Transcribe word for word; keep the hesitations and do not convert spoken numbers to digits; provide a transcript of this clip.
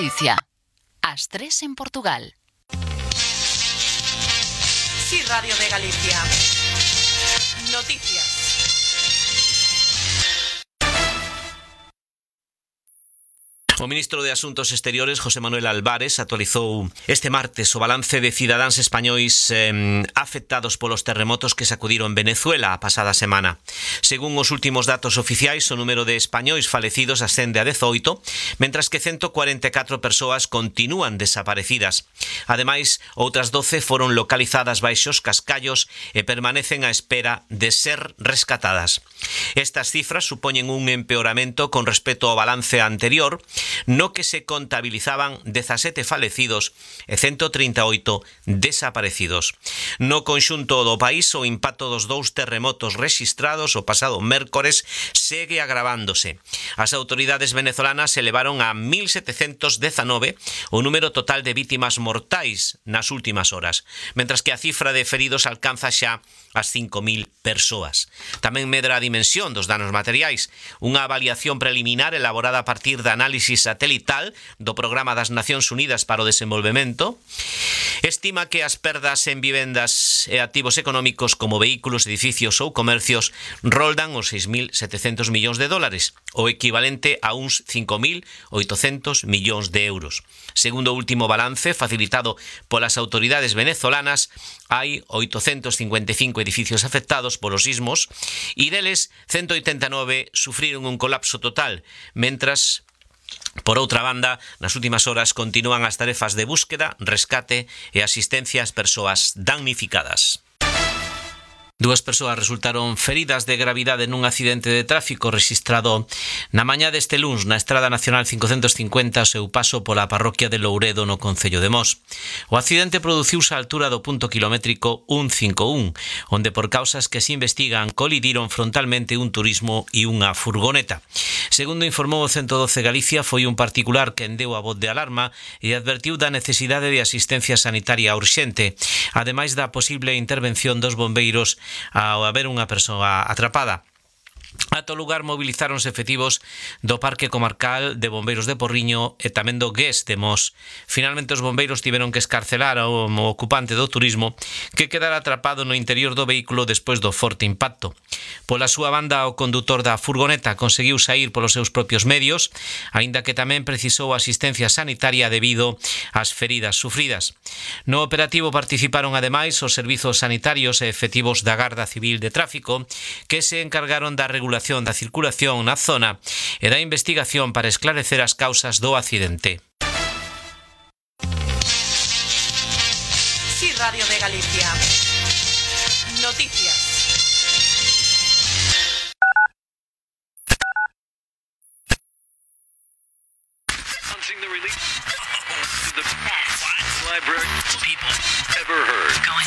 Galicia. As tres en Portugal. Sí, Radio de Galicia. Noticias. O ministro de Asuntos Exteriores, José Manuel Álvarez, actualizou este martes o balance de cidadáns españois eh, afectados polos terremotos que sacudiron Venezuela a pasada semana. Según os últimos datos oficiais, o número de españois falecidos ascende a dezoito, mentras que ciento cuarenta e catro persoas continúan desaparecidas. Ademais, outras doce foron localizadas baixo os cascallos e permanecen á espera de ser rescatadas. Estas cifras supoñen un empeoramento con respecto ao balance anterior, no que se contabilizaban dezasete falecidos e ciento trinta e oito desaparecidos. No conxunto do país, o impacto dos dous terremotos rexistrados o pasado mércores segue agravándose. As autoridades venezolanas elevaron a mil setecentos dezanove o número total de vítimas mortais nas últimas horas, mentras que a cifra de feridos alcanza xa as cinco mil persoas. Tamén medra a dimensión dos danos materiais. Unha avaliación preliminar elaborada a partir da análisis satelital do Programa das Nacións Unidas para o Desenvolvemento estima que as perdas en vivendas e activos económicos como vehículos, edificios ou comercios roldan os seis mil setecentos millóns de dólares, o equivalente a uns cinco mil oitocentos millóns de euros. Segundo o último balance facilitado polas autoridades venezolanas, hai oitocentos cincuenta e cinco edificios afectados polos sismos e deles ciento oitenta e nove sufriron un colapso total, mentras, por outra banda, nas últimas horas continúan as tarefas de búsqueda, rescate e asistencia ás persoas damnificadas. Dúas persoas resultaron feridas de gravidade nun accidente de tráfico rexistrado na mañá deste luns na Estrada Nacional cincocentos cincuenta ao seu paso pola parroquia de Louredo no concello de Mos. O accidente produciuse á altura do punto kilométrico ciento cincuenta e un, onde por causas que se investigan colidiron frontalmente un turismo e unha furgoneta. Segundo informou o ciento doce Galicia, foi un particular quen deu a voz de alarma e advertiu da necesidade de asistencia sanitaria urxente, ademais da posible intervención dos bombeiros ao haber unha persoa atrapada. Ata o lugar movilizáronse efectivos do Parque Comarcal de Bombeiros de Porriño e tamén do G E S de Mos. Finalmente os bombeiros tiveron que escarcelar ao ocupante do turismo que quedara atrapado no interior do vehículo despois do forte impacto. Pola súa banda, o condutor da furgoneta conseguiu saír polos seus propios medios, aínda que tamén precisou asistencia sanitaria debido ás feridas sufridas. No operativo participaron ademais os servizos sanitarios e efectivos da Garda Civil de Tráfico que se encargaron da regulación da circulación na zona e da investigación para esclarecer as causas do accidente. Sí, Radio de Galicia. Noticias. The best library people ever heard.